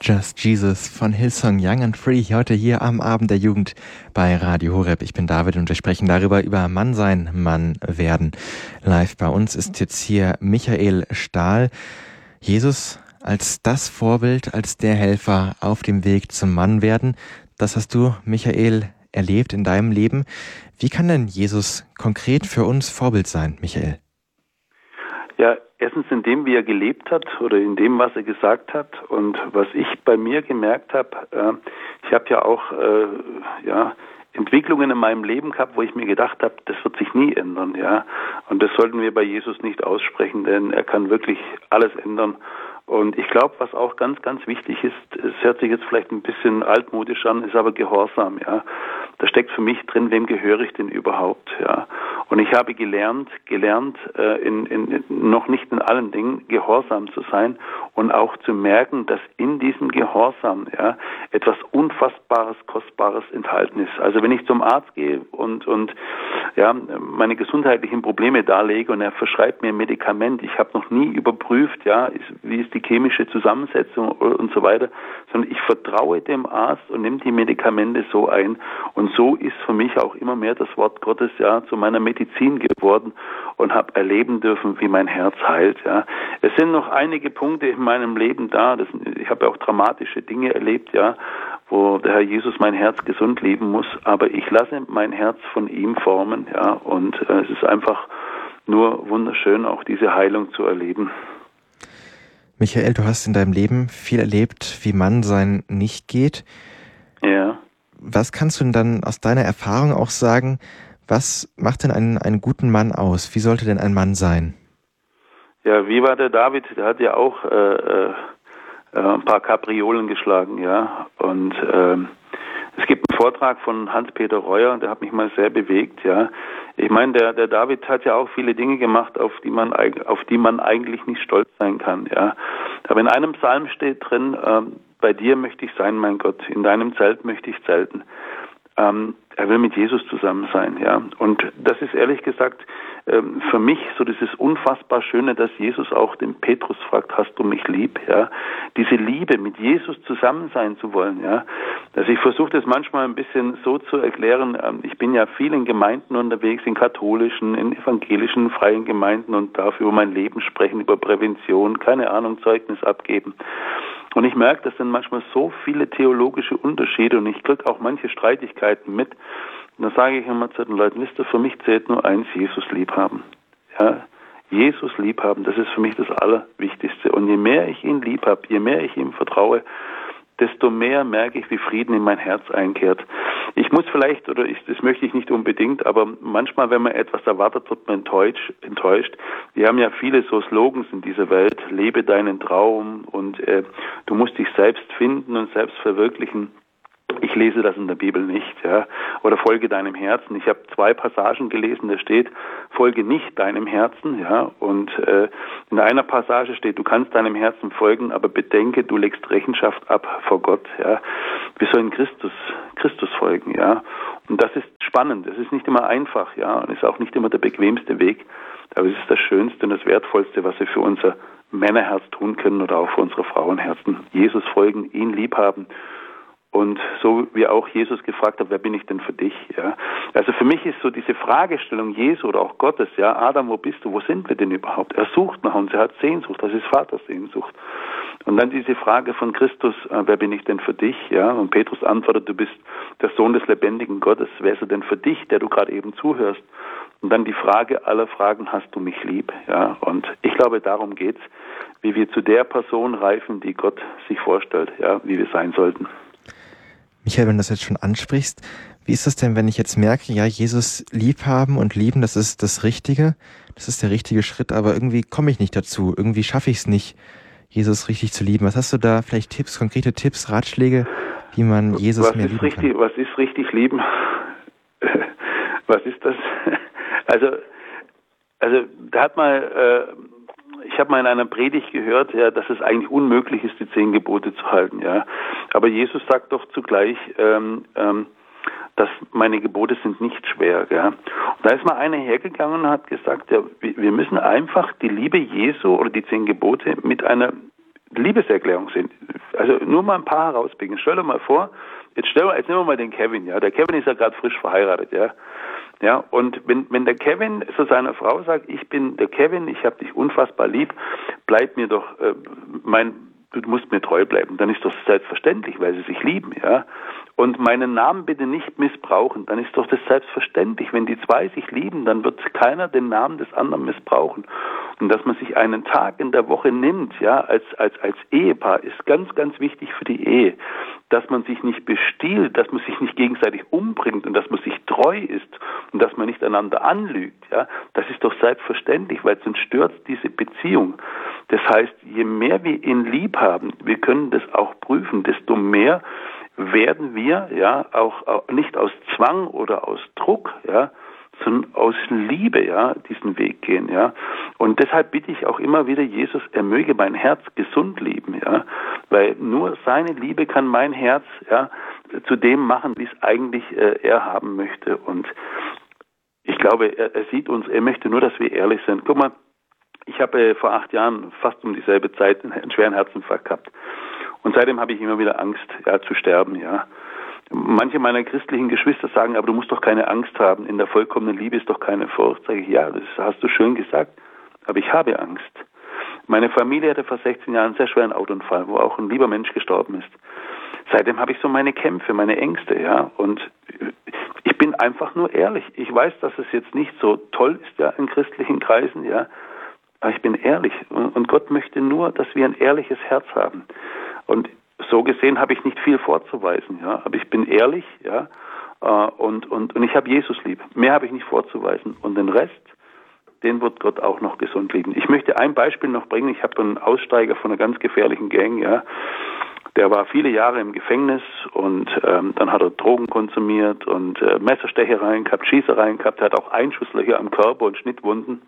Just Jesus von Hillsong Young and Free, heute hier am Abend der Jugend bei Radio Horeb. Ich bin David und wir sprechen darüber, über Mann sein, Mann werden. Live bei uns ist jetzt hier Michael Stahl. Jesus als das Vorbild, als der Helfer auf dem Weg zum Mann werden. Das hast du, Michael, erlebt in deinem Leben. Wie kann denn Jesus konkret für uns Vorbild sein, Michael? Ja, erstens in dem, wie er gelebt hat oder in dem, was er gesagt hat. Und was ich bei mir gemerkt habe, ich habe ja auch Entwicklungen in meinem Leben gehabt, wo ich mir gedacht habe, das wird sich nie ändern. Ja, und das sollten wir bei Jesus nicht aussprechen, denn er kann wirklich alles ändern. Und ich glaube, was auch ganz, ganz wichtig ist, es hört sich jetzt vielleicht ein bisschen altmodisch an, ist aber Gehorsam, ja. Da steckt für mich drin, wem gehöre ich denn überhaupt, ja. Und ich habe gelernt, noch nicht in allen Dingen gehorsam zu sein und auch zu merken, dass in diesem Gehorsam, ja, etwas Unfassbares, Kostbares enthalten ist. Also wenn ich zum Arzt gehe und meine gesundheitlichen Probleme darlege und er verschreibt mir ein Medikament, ich habe noch nie überprüft, ja, wie ist die chemische Zusammensetzung und so weiter, sondern ich vertraue dem Arzt und nehme die Medikamente so ein. Und so ist für mich auch immer mehr das Wort Gottes ja zu meiner Medizin geworden und habe erleben dürfen, wie mein Herz heilt. Ja. Es sind noch einige Punkte in meinem Leben da. Ich habe auch dramatische Dinge erlebt, ja, wo der Herr Jesus mein Herz gesund leben muss. Aber ich lasse mein Herz von ihm formen, ja, und es ist einfach nur wunderschön, auch diese Heilung zu erleben. Michael, du hast in deinem Leben viel erlebt, wie Mann sein nicht geht. Ja. Was kannst du denn dann aus deiner Erfahrung auch sagen, was macht denn einen guten Mann aus? Wie sollte denn ein Mann sein? Ja, wie war der David? Der hat ja auch ein paar Kapriolen geschlagen, ja. Und es gibt einen Vortrag von Hans-Peter Reuer, der hat mich mal sehr bewegt, ja. Ich meine, der David hat ja auch viele Dinge gemacht, auf die man eigentlich nicht stolz sein kann, ja. Aber in einem Psalm steht drin, bei dir möchte ich sein, mein Gott, in deinem Zelt möchte ich zelten. Er will mit Jesus zusammen sein, ja. Und das ist ehrlich gesagt für mich so dieses unfassbar Schöne, dass Jesus auch den Petrus fragt, hast du mich lieb, ja. Diese Liebe, mit Jesus zusammen sein zu wollen, ja. Also ich versuche das manchmal ein bisschen so zu erklären. Ich bin ja viel in Gemeinden unterwegs, in katholischen, in evangelischen, freien Gemeinden und darf über mein Leben sprechen, über Prävention, keine Ahnung, Zeugnis abgeben. Und ich merke, das sind manchmal so viele theologische Unterschiede und ich kriege auch manche Streitigkeiten mit. Und dann sage ich immer zu den Leuten, wisst ihr, für mich zählt nur eins, Jesus lieb haben. Ja, Jesus lieb haben, das ist für mich das Allerwichtigste. Und je mehr ich ihn lieb habe, je mehr ich ihm vertraue, desto mehr merke ich, wie Frieden in mein Herz einkehrt. Ich muss vielleicht, das möchte ich nicht unbedingt, aber manchmal, wenn man etwas erwartet, wird man enttäuscht. Wir haben ja viele so Slogans in dieser Welt, lebe deinen Traum und du musst dich selbst finden und selbst verwirklichen. Ich lese das in der Bibel nicht, ja. Oder folge deinem Herzen. Ich habe 2 Passagen gelesen, da steht, folge nicht deinem Herzen, ja. Und in einer Passage steht, du kannst deinem Herzen folgen, aber bedenke, du legst Rechenschaft ab vor Gott, ja. Wir sollen Christus folgen, ja. Und das ist spannend. Es ist nicht immer einfach, ja. Und ist auch nicht immer der bequemste Weg. Aber es ist das Schönste und das Wertvollste, was wir für unser Männerherz tun können oder auch für unsere Frauenherzen. Jesus folgen, ihn lieb haben. Und so wie auch Jesus gefragt hat, wer bin ich denn für dich? Ja, also für mich ist so diese Fragestellung Jesu oder auch Gottes, ja, Adam, wo bist du? Wo sind wir denn überhaupt? Er sucht nach uns, er hat Sehnsucht, das ist Vatersehnsucht. Und dann diese Frage von Christus, wer bin ich denn für dich? Ja, und Petrus antwortet, du bist der Sohn des lebendigen Gottes. Wer ist er denn für dich, der du gerade eben zuhörst? Und dann die Frage aller Fragen, hast du mich lieb? Ja, und ich glaube, darum geht's, wie wir zu der Person reifen, die Gott sich vorstellt, ja, wie wir sein sollten. Michael, wenn du das jetzt schon ansprichst, wie ist das denn, wenn ich jetzt merke, ja, Jesus lieb haben und lieben, das ist das Richtige, das ist der richtige Schritt, aber irgendwie komme ich nicht dazu, irgendwie schaffe ich es nicht, Jesus richtig zu lieben. Was hast du da vielleicht Tipps, konkrete Tipps, Ratschläge, wie man Jesus mehr lieben kann? Was ist richtig lieben? Was ist das? Also da hat mal... Ich habe mal in einer Predigt gehört, ja, dass es eigentlich unmöglich ist, die 10 Gebote zu halten. Ja. Aber Jesus sagt doch zugleich, dass meine Gebote sind nicht schwer. Ja. Und da ist mal einer hergegangen und hat gesagt, ja, wir müssen einfach die Liebe Jesu oder die 10 Gebote mit einer Liebeserklärung sehen. Also nur mal ein paar herauspicken. Stell dir mal vor, jetzt nehmen wir mal den Kevin, ja. Der Kevin ist ja gerade frisch verheiratet, ja. Ja, und wenn der Kevin zu seiner Frau sagt, ich bin der Kevin, ich habe dich unfassbar lieb, bleib mir doch, du musst mir treu bleiben, dann ist doch selbstverständlich, weil sie sich lieben, ja. Und meinen Namen bitte nicht missbrauchen, dann ist doch das selbstverständlich. Wenn die zwei sich lieben, dann wird keiner den Namen des anderen missbrauchen. Und dass man sich einen Tag in der Woche nimmt, ja, als Ehepaar, ist ganz, ganz wichtig für die Ehe. Dass man sich nicht bestiehlt, dass man sich nicht gegenseitig umbringt und dass man sich treu ist und dass man nicht einander anlügt, ja, das ist doch selbstverständlich, weil sonst stört diese Beziehung. Das heißt, je mehr wir ihn lieb haben, wir können das auch prüfen, desto mehr werden wir, ja, auch nicht aus Zwang oder aus Druck, ja, sondern aus Liebe, ja, diesen Weg gehen, ja. Und deshalb bitte ich auch immer wieder Jesus, er möge mein Herz gesund lieben, ja, weil nur seine Liebe kann mein Herz, ja, zu dem machen, wie es eigentlich er haben möchte. Und ich glaube, er sieht uns, er möchte nur, dass wir ehrlich sind. Guck mal, ich habe vor 8 Jahren fast um dieselbe Zeit einen schweren Herzinfarkt gehabt. Und seitdem habe ich immer wieder Angst, ja, zu sterben, ja. Manche meiner christlichen Geschwister sagen, aber du musst doch keine Angst haben. In der vollkommenen Liebe ist doch keine Furcht. Sage ich, ja, das hast du schön gesagt, aber ich habe Angst. Meine Familie hatte vor 16 Jahren einen sehr schweren Autounfall, wo auch ein lieber Mensch gestorben ist. Seitdem habe ich so meine Kämpfe, meine Ängste, ja. Und ich bin einfach nur ehrlich. Ich weiß, dass es jetzt nicht so toll ist, ja, in christlichen Kreisen, ja. Aber ich bin ehrlich. Und Gott möchte nur, dass wir ein ehrliches Herz haben. Und so gesehen habe ich nicht viel vorzuweisen, ja, aber ich bin ehrlich, ja, und ich habe Jesus lieb. Mehr habe ich nicht vorzuweisen. Und den Rest, den wird Gott auch noch gesund lieben. Ich möchte ein Beispiel noch bringen. Ich habe einen Aussteiger von einer ganz gefährlichen Gang, ja. Der war viele Jahre im Gefängnis und dann hat er Drogen konsumiert und Messerstechereien gehabt, Schießereien gehabt. Er hat auch Einschusslöcher am Körper und Schnittwunden.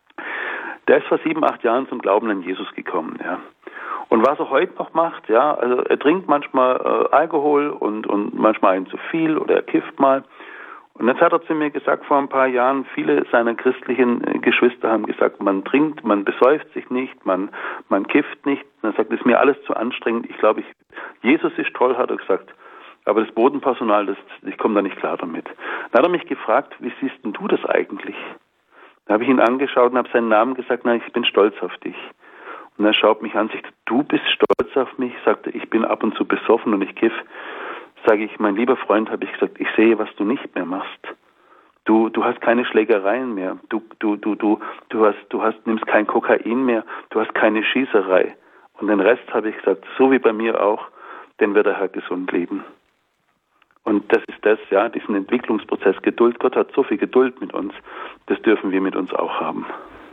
Der ist vor 7, 8 Jahren zum Glauben an Jesus gekommen, ja. Und was er heute noch macht, ja, also er trinkt manchmal Alkohol und manchmal einen zu viel oder er kifft mal. Und jetzt hat er zu mir gesagt, vor ein paar Jahren, viele seiner christlichen Geschwister haben gesagt, man trinkt, man besäuft sich nicht, man kifft nicht. Und er sagt, das ist mir alles zu anstrengend. Ich glaube, Jesus ist toll, hat er gesagt. Aber das Bodenpersonal, ich komme da nicht klar damit. Dann hat er mich gefragt, wie siehst denn du das eigentlich? Da habe ich ihn angeschaut und habe seinen Namen gesagt, na, ich bin stolz auf dich. Und er schaut mich an und sagt, du bist stolz auf mich? Sagte, ich bin ab und zu besoffen und ich kiff. Sage ich, mein lieber Freund, habe ich gesagt, ich sehe, was du nicht mehr machst. Du hast keine Schlägereien mehr. Du nimmst kein Kokain mehr. Du hast keine Schießerei. Und den Rest, habe ich gesagt, so wie bei mir auch, den wird der Herr gesund leben. Und das ist das, ja, diesen Entwicklungsprozess, Geduld. Gott hat so viel Geduld mit uns. Das dürfen wir mit uns auch haben.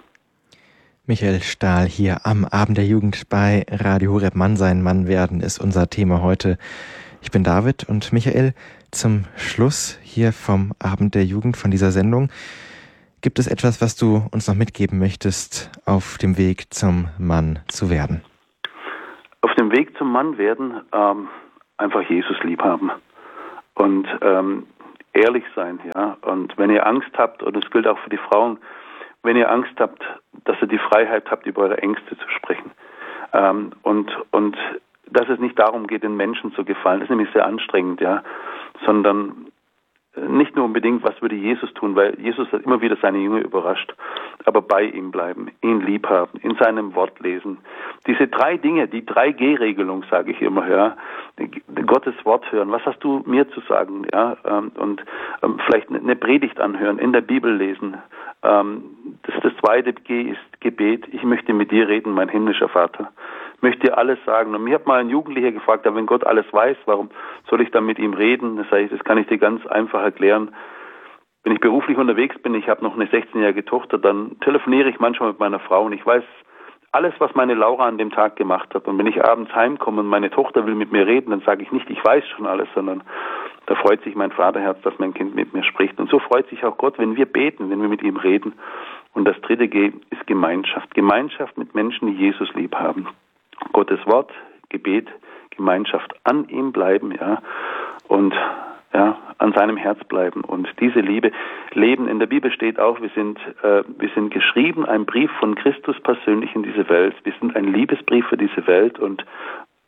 Michael Stahl hier am Abend der Jugend bei Radio Horeb. Mann sein, Mann werden ist unser Thema heute. Ich bin David und Michael, zum Schluss hier vom Abend der Jugend, von dieser Sendung, gibt es etwas, was du uns noch mitgeben möchtest, auf dem Weg zum Mann zu werden? Auf dem Weg zum Mann werden, einfach Jesus lieb haben und ehrlich sein, ja. Und wenn ihr Angst habt, und das gilt auch für die Frauen, wenn ihr Angst habt, dass ihr die Freiheit habt, über eure Ängste zu sprechen. Und dass es nicht darum geht, den Menschen zu gefallen, das ist nämlich sehr anstrengend, ja, sondern nicht nur unbedingt, was würde Jesus tun, weil Jesus hat immer wieder seine Jünger überrascht, aber bei ihm bleiben, ihn lieb haben, in seinem Wort lesen. Diese 3 Dinge, die 3G-Regelung, sage ich immer, ja, Gottes Wort hören, was hast du mir zu sagen, ja, und vielleicht eine Predigt anhören, in der Bibel lesen. Das 2. G ist Gebet. Ich möchte mit dir reden, mein himmlischer Vater. Ich möchte dir alles sagen. Und mir hat mal ein Jugendlicher gefragt, wenn Gott alles weiß, warum soll ich dann mit ihm reden? Das heißt, das kann ich dir ganz einfach erklären. Wenn ich beruflich unterwegs bin, ich habe noch eine 16-jährige Tochter, dann telefoniere ich manchmal mit meiner Frau und ich weiß alles, was meine Laura an dem Tag gemacht hat. Und wenn ich abends heimkomme und meine Tochter will mit mir reden, dann sage ich nicht, ich weiß schon alles, sondern da freut sich mein Vaterherz, dass mein Kind mit mir spricht. Und so freut sich auch Gott, wenn wir beten, wenn wir mit ihm reden. Und das 3. G ist Gemeinschaft. Gemeinschaft mit Menschen, die Jesus lieb haben. Gottes Wort, Gebet, Gemeinschaft, an ihm bleiben, ja, und ja, an seinem Herz bleiben und diese Liebe leben. In der Bibel steht auch, wir sind geschrieben, ein Brief von Christus persönlich in diese Welt. Wir sind ein Liebesbrief für diese Welt und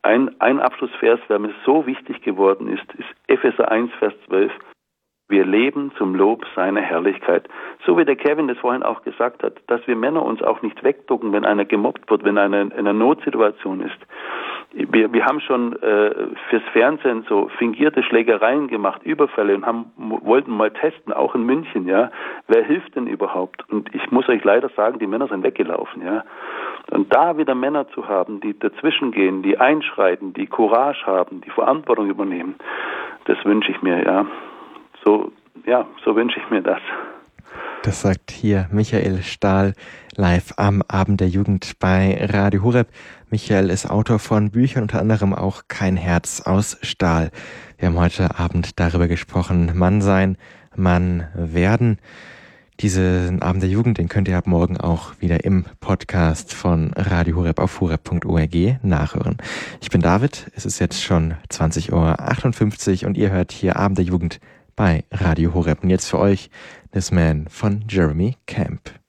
ein Abschlussvers, der mir so wichtig geworden ist Epheser 1, Vers 12. Wir leben zum Lob seiner Herrlichkeit. So wie der Kevin das vorhin auch gesagt hat, dass wir Männer uns auch nicht wegducken, wenn einer gemobbt wird, wenn einer in einer Notsituation ist. Wir haben schon fürs Fernsehen so fingierte Schlägereien gemacht, Überfälle und wollten mal testen, auch in München, ja. Wer hilft denn überhaupt? Und ich muss euch leider sagen, die Männer sind weggelaufen, ja. Und da wieder Männer zu haben, die dazwischen gehen, die einschreiten, die Courage haben, die Verantwortung übernehmen, das wünsche ich mir, ja. So wünsche ich mir das. Das sagt hier Michael Stahl live am Abend der Jugend bei Radio Horeb. Michael ist Autor von Büchern, unter anderem auch Kein Herz aus Stahl. Wir haben heute Abend darüber gesprochen, Mann sein, Mann werden. Diesen Abend der Jugend, den könnt ihr ab morgen auch wieder im Podcast von Radio Horeb auf horeb.org nachhören. Ich bin David, es ist jetzt schon 20:58 Uhr und ihr hört hier Abend der Jugend bei Radio Horeb. Und jetzt für euch This Man von Jeremy Camp.